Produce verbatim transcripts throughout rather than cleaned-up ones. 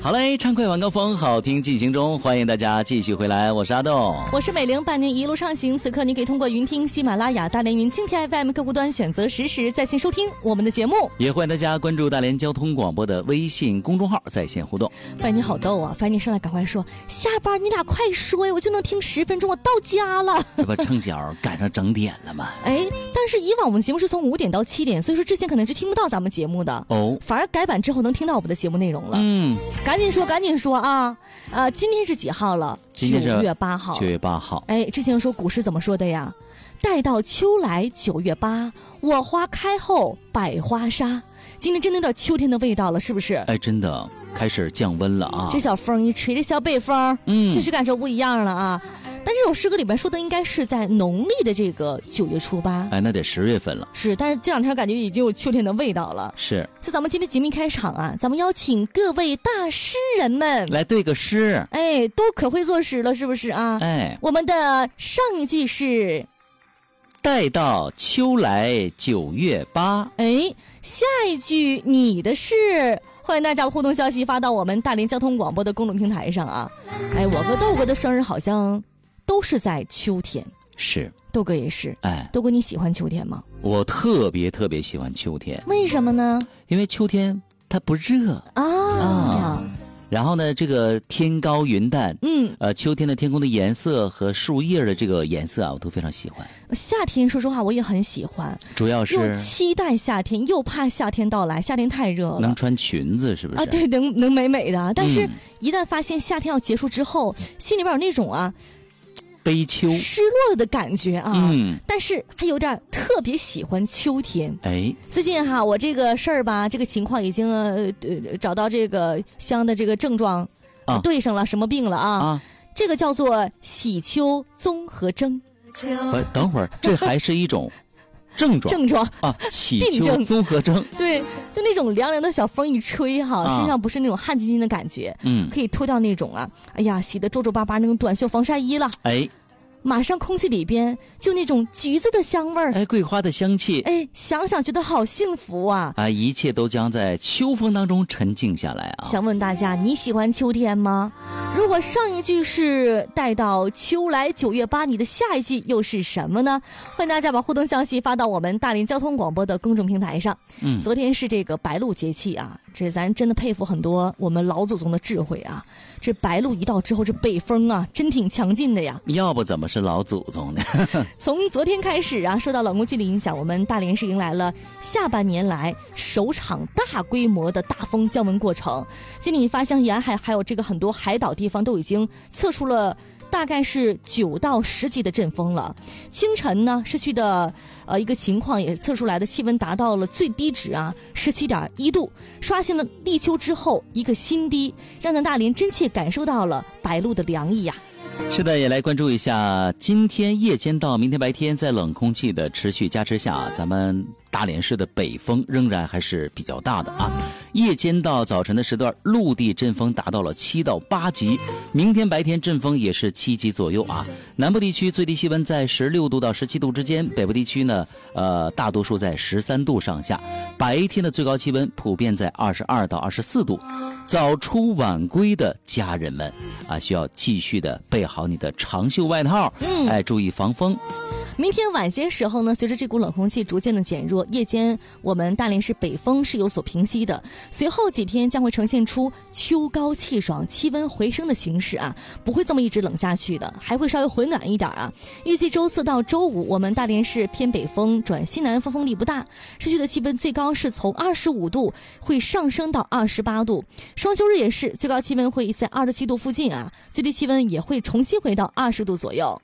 好嘞，畅快晚高峰，好听进行中，欢迎大家继续回来，我是阿栋， 我是美玲，伴您一路上行。此刻你可以通过云听、喜马拉雅、大连云蜻蜓 F M 客户端选择实时在线收听我们的节目， 也欢迎大家关注大连交通广播的微信公众号在线互动。 范你好逗啊，范你上来赶快说，下班你俩快说呀，我就能听十分钟，我到家了。 这不正巧赶上整点了吗？ 哎，但是以往我们节目是从五点到七点，所以说之前可能是听不到咱们节目的哦， 反而改版之后能听到我们的节目内容了。 嗯， 赶紧说，赶紧说啊！啊，今天是几号了？ 今天是九月八号。 九月八号。 哎，之前说古诗怎么说的呀？待到秋来九月八，我花开后百花杀。今天真的有点秋天的味道了，是不是？ 哎，真的开始降温了啊！ 这小风一吹，这小北风，嗯，确实感受不一样了啊。但这首诗歌里边说的应该是在农历的这个九月初八， 哎，那得十月份了。 是，但是这两天感觉已经有秋天的味道了。 是， 在咱们今天节目一开场啊，咱们邀请各位大诗人们来对个诗。 哎，都可会作诗了，是不是啊？ 哎， 我们的上一句是待到秋来九月八， 哎，下一句你的是。欢迎大家互动消息发到我们大连交通广播的公众平台上啊！哎，我和豆哥的生日好像都是在秋天。 是， 豆哥也是。 哎， 豆哥你喜欢秋天吗？ 我特别特别喜欢秋天。 为什么呢？ 因为秋天它不热啊。啊然后呢，这个天高云淡，嗯，呃，秋天的天空的颜色和树叶的这个颜色啊，我都非常喜欢。 夏天，说实话，我也很喜欢， 主要是又期待夏天，又怕夏天到来，夏天太热了。 能穿裙子是不是？ 啊，对，能能美美的。但是，一旦发现夏天要结束之后，嗯、心里边有那种啊。 悲秋失落的感觉啊， 嗯， 但是还有点特别喜欢秋天。 哎， 最近哈，我这个事儿吧，这个情况已经呃找到这个相的这个症状，啊、对上了什么病了啊？啊，这个叫做喜秋综合征。 哎，等会儿，这还是一种症状症状啊，喜秋综合征。 对，就那种凉凉的小风一吹哈，啊、身上不是那种汗津津的感觉，嗯，可以脱掉那种啊，哎呀，洗得皱皱巴巴那种短袖防晒衣了， 哎， 马上空气里边就那种橘子的香味儿， 哎，桂花的香气， 哎，想想觉得好幸福啊！ 啊，一切都将在秋风当中沉静下来啊！ 想问大家，你喜欢秋天吗？如果上一句是待到秋来九月八，你的下一句又是什么呢？欢迎大家把互动消息发到我们大连交通广播的公众平台上。嗯，昨天是这个白露节气啊，这咱真的佩服很多我们老祖宗的智慧啊！这白露一到之后，这北风啊，真挺强劲的呀。 要不怎么是老祖宗呢？ 从昨天开始啊，受到冷空气的影响，我们大连市迎来了下半年来首场大规模的大风降温过程。今天你发现沿海还有这个很多海岛地方都已经测出了大概是九到十级的阵风了。清晨呢，市区的呃一个情况也测出来的气温达到了最低值啊，十七点一度，刷新了立秋之后一个新低，让咱大连真切感受到了白露的凉意呀。 是的，也来关注一下今天夜间到明天白天，在冷空气的持续加持下，咱们大连市的北风仍然还是比较大的啊。夜间到早晨的时段，陆地阵风达到了七到八级，明天白天阵风也是七级左右啊。南部地区最低气温在十六度到十七度之间，北部地区呢，呃，大多数在十三度上下。白天的最高气温普遍在二十二到二十四度。早出晚归的家人们啊，需要继续的备好你的长袖外套，嗯，哎，注意防风。 明天晚些时候呢，随着这股冷空气逐渐的减弱，夜间我们大连市北风是有所平息的。随后几天将会呈现出秋高气爽、气温回升的形势啊，不会这么一直冷下去的，还会稍微回暖一点啊。预计周四到周五，我们大连市偏北风转西南风，风力不大，市区的气温最高是从二十五度会上升到二十八度。双休日也是，最高气温会在二十七度附近啊，最低气温也会重新回到二十度左右。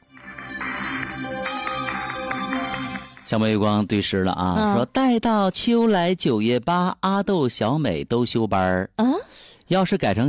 小美月光对诗了啊，嗯、说待到秋来九月八，阿豆小美都休班儿。啊，要是改成